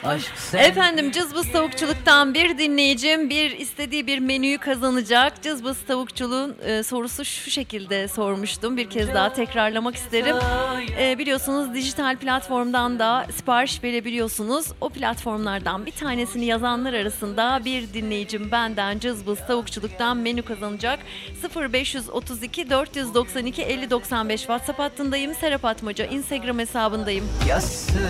Aşk sen. Efendim Cızbız Tavukçuluk'tan bir dinleyicim istediği bir menüyü kazanacak. Cızbız Tavukçuluğun sorusu şu şekilde sormuştum. Bir kez daha tekrarlamak isterim. Biliyorsunuz dijital platformdan da sipariş verebiliyorsunuz. O platformlardan bir tanesini yazanlar arasında bir dinleyicim benden Cızbız Tavukçuluk'tan menü kazanacak. 0532 492 50 95 WhatsApp hattındayım. Serap Atmaca Instagram hesabındayım. Yassı